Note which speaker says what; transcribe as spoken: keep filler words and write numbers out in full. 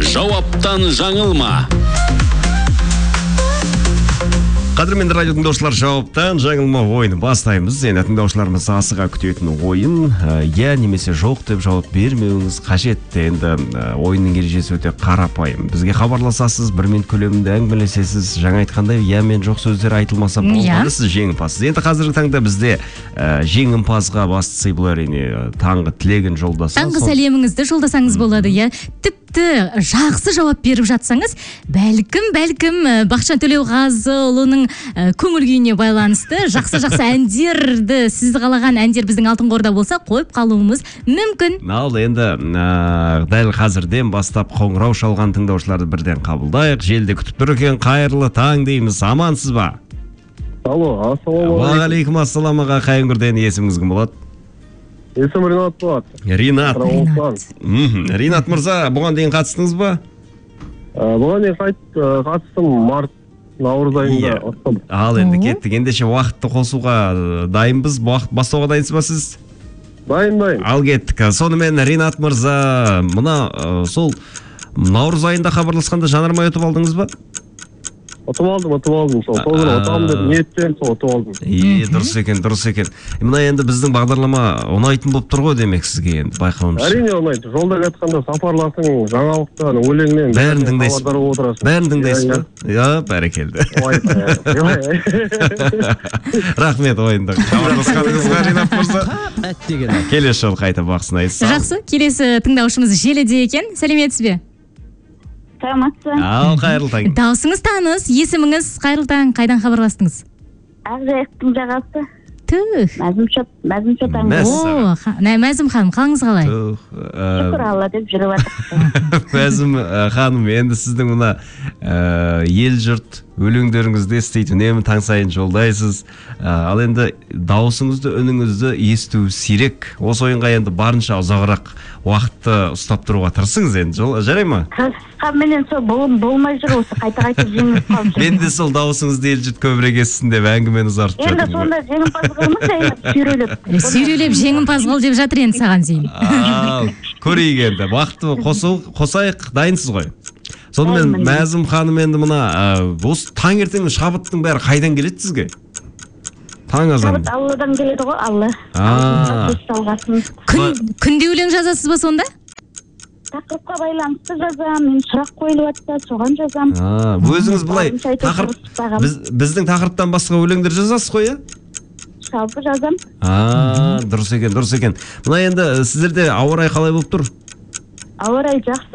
Speaker 1: Жауаптан жаңылма.
Speaker 2: Қадірменді радио тыңдаушылар, жауаптан жаңылма ойын бастаймыз. Енді тыңдаушыларымыз асыға күтетін ойын, я немесе жоқ деп жауап бермеуіңіз қажет. Енді ойынның ережесі өте қарапайым. Бізге хабарласасыз, бір минут көлемінде әңгімелесесіз. Жаңа айтқандай, я мен жоқ сөздер айтылмаса болғаны, сіз жеңімпазсыз. Енді қазіргі таңда бізде жеңімпазға басты сый бұл әрине таңғы тілегін жолдаса.
Speaker 3: Таңғы сәлеміңізді жолдасаңыз болады, я. Тіпті жақсы жауап беріп жатсаңыз, бәлкім, бәлкім Бақытжан Төлеуғазыұлының көңіл күйіне байланысты жақсы-жақсы әндерді, сіз қалаған әндер біздің алтын қорда болса, қойып қалуымыз мүмкін.
Speaker 2: Ал енді дәл қазірден бастап қоңырау шалған тыңдаушыларды бірден қабылдайық. Желде күтіп тұр екен, қайырлы таң дейміз. Амансыз ба?
Speaker 4: Алло, ассалаумағалейкум.
Speaker 2: Уағалейкум ассалам аға, қайынгүрден есіміңіз кім болады?
Speaker 4: Есім Ринат болады.
Speaker 2: Ринат.
Speaker 3: Ринат.
Speaker 2: Ринат мырза, бұған дейін қатыстыңыз ба?
Speaker 4: Бұған дейін қатыстым, март, наурыз айында.
Speaker 2: Ал енді кеттік, ендеше уақытты қосуға дайынбыз, уақыт бастауға дайынсыз ба сіз?
Speaker 4: Дайын, дайын.
Speaker 2: Ал кеттік. Сонымен Ринат мырза, мұна сол наурыз айында хабарласқанда жанармай ұтып алдыңыз ба?
Speaker 4: Ұтып алдым, ұтып алдым. Сол күні ұтамын деп ниеттен сол ұтып алдым.
Speaker 2: Е, дұрыс екен, дұрыс екен. Мына енді біздің бағдарлама ұнайтын болып тұр ғой демек сізге енді, байқауымша.
Speaker 4: Әрине ұнайды. Жолда жатқанда сапарласың, жаңалықтан, өлеңнен
Speaker 2: бәрін тыңдайсыз. Бәрін тыңдайсыз ба? Ja, бәрекелді. Рахмет ойында. Хабарласқаныңызға, Ринат мырза. Келесі жолы қайта бақ сынайсыз.
Speaker 3: Жақсы, келесі тыңдаушымыз желіде екен. Сәлеметсіз бе?
Speaker 5: Саламатсыз.
Speaker 2: Ал, қайырлы таң.
Speaker 3: Даусыңыз таныс, есіміңіз қайырлы таң, қайдан хабарластыңыз?
Speaker 5: Ақжайықтың жағасы.
Speaker 3: Түх.
Speaker 5: Мәзімшот, мәзімшот аңыз.
Speaker 3: О, Мәзім ханым, қалыңыз қалай?
Speaker 5: Шүкір Алла деп жүріп жатыр.
Speaker 2: Мәзім ханым, енді сіздің мына ел жұрт өлеңдеріңізді естейді, үнемі таң сайын жолдайсыз. Ал енді даусыңызды, үніңізді есту сирек. Осы ойынға енді барынша ұзағырақ уақытты ұстап тұруға тырысыңыз енді. Жарай ма?
Speaker 5: Менен сол болмай жүр, осы қайта-қайта жеңіліп қалып жүр.
Speaker 2: Мен де сол даусыңызды ел жұрт көбірек естсін деп әңгімені ұзартып жатырмын.
Speaker 5: Енді сонда жеңімпаз қылмыз, сүйрелеп.
Speaker 3: Сүйрелеп жеңімпаз қыл деп жатыр енді саған Зейін.
Speaker 2: Ал, көрейік енді. Уақытты қосайық, дайынсыз ғой. Сонымен Мәзім ханым енді мына осы таңертең шабыттың бәрі қайдан келеді сізге? Таң азан.
Speaker 5: Шабыт Алладан келеді ғой, Алла.
Speaker 3: Күнде өлең жазасыз ба сонда?
Speaker 5: Тақырыпқа байланысты жазам, мен сұрақ қойылып жатса, соған жазам.
Speaker 2: Өзіңіз былай біздің тақырыптан басқа өлеңдер жазасыз ғой, иә?
Speaker 5: Жалпы жазам.
Speaker 2: Дұрыс екен, дұрыс екен. Мына енді сіздерде ауа райы қалай болып тұр?
Speaker 5: Ауа райы жақсы.